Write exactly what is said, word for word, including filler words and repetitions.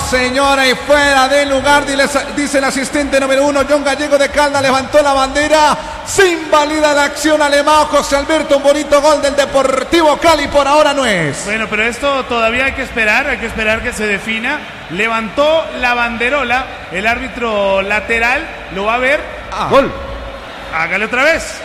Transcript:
señora, y fuera de lugar, dice el asistente número uno, John Gallego de Caldas, levantó la bandera, se invalida la acción alemán. José Alberto, un bonito gol del Deportivo Cali, por ahora no es. Bueno, pero esto todavía hay que esperar, hay que esperar que se defina. Levantó la banderola, el árbitro lateral lo va a ver. Ah. Gol. Hágale otra vez.